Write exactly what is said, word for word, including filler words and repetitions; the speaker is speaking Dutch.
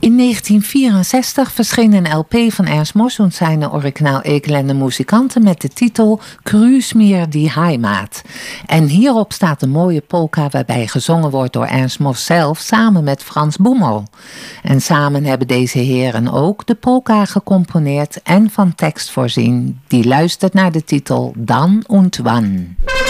In negentien vierenzestig verscheen een L P van Ernst Mos und seine Original Elende Musikanten met de titel Grüß mir die Heimat. En hierop staat een mooie polka waarbij gezongen wordt door Ernst Mos zelf samen met Frans Boemel. En samen hebben deze heren ook de polka gecomponeerd en van tekst voorzien. Die luistert naar de titel Dan und Wann.